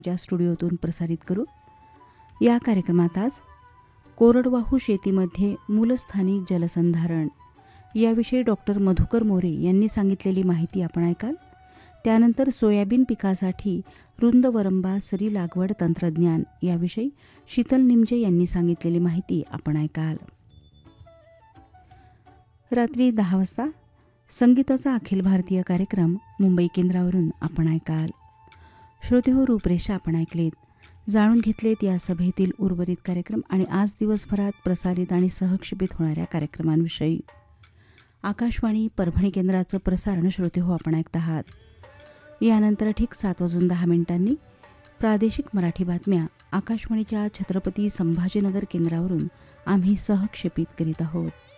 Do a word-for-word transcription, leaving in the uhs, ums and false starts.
च्या स्टुडिओतून प्रसारित करू. या कार्यक्रमात आज कोरडवाहू शेतीमध्ये मूलस्थानी जलसंधारण याविषयी डॉक्टर मधुकर मोरे यांनी सांगितलेली माहिती आपण ऐकाल. त्यानंतर सोयाबीन पिकासाठी रुंद वरंबा सरी लागवड तंत्रज्ञान याविषयी शीतल निमजे यांनी सांगितलेली माहिती आपण ऐकाल. रात्री दहा वाजता संगीताचा अखिल भारतीय कार्यक्रम मुंबई केंद्रावरून आपण ऐकाल. श्रोतेहो, रूपरेषा आपण ऐकलीत, जाणून घेतलेत या सभेतील उर्वरित कार्यक्रम आणि आज दिवसभरात प्रसारित आणि सहक्षेपित होणाऱ्या कार्यक्रमांविषयी. आकाशवाणी परभणी केंद्राचं प्रसारण श्रोतेहो आपण ऐकत आहात. यानंतर ठीक सात वाजून दहा मिनिटांनी प्रादेशिक मराठी बातम्या आकाशवाणीच्या छत्रपती संभाजीनगर केंद्रावरून आम्ही सहक्षेपित करीत आहोत.